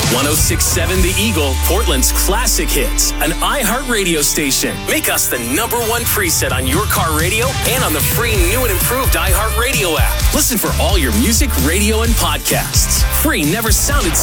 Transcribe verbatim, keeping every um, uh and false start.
one oh six point seven The Eagle, Portland's classic hits, an iHeart radio station. Make us the number one preset on your car radio and on the free new and improved iHeart Radio app. Listen for all your music, radio, and podcasts. Free never sounded so